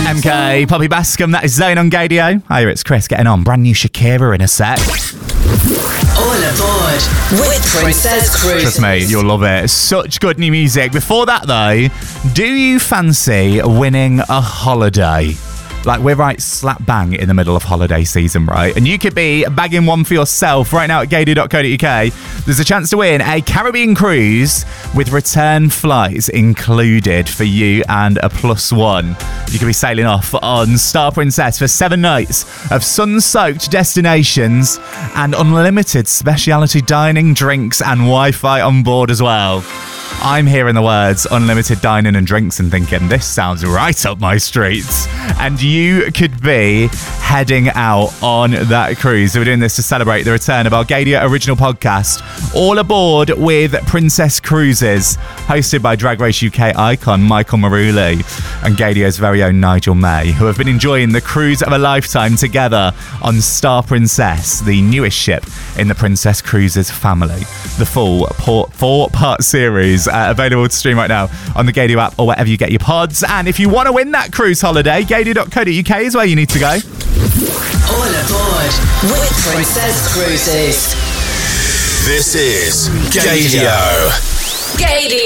MK, Poppy Bascom, that is Zane on Gadio. Hi, it's Chris getting on. Brand new Shakira in a sec. All aboard with Princess Cruises. Trust me, you'll love it. Such good new music. Before that, though, do you fancy winning a holiday? Like, we're right slap bang in the middle of holiday season, right? And you could be bagging one for yourself right now at gadio.co.uk. There's a chance to win a Caribbean cruise with return flights included for you and a +1. You could be sailing off on Star Princess for 7 nights of sun-soaked destinations and unlimited specialty dining, drinks and Wi-Fi on board as well. I'm hearing the words unlimited dining and drinks and thinking, this sounds right up my streets. And you could be heading out on that cruise. So we're doing this to celebrate the return of our Gadio original podcast, All Aboard with Princess Cruises, hosted by Drag Race UK icon Michael Maruli and Gadio's very own Nigel May, who have been enjoying the cruise of a lifetime together on Star Princess, the newest ship in the Princess Cruises family. The full 4-part series available to stream right now on the Gadio app or wherever you get your pods. And if you want to win that cruise holiday, gadio.co.uk is where you need to go. All aboard with Princess Cruises. This is Gadio. Gadio.